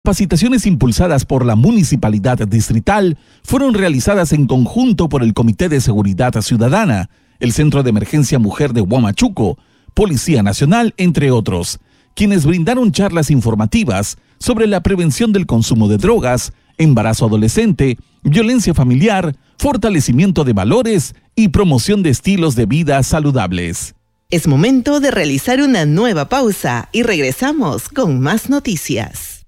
Capacitaciones impulsadas por la Municipalidad Distrital fueron realizadas en conjunto por el Comité de Seguridad Ciudadana, el Centro de Emergencia Mujer de Huamachuco, Policía Nacional, entre otros, quienes brindaron charlas informativas sobre la prevención del consumo de drogas, embarazo adolescente, violencia familiar, fortalecimiento de valores y promoción de estilos de vida saludables. Es momento de realizar una nueva pausa y regresamos con más noticias.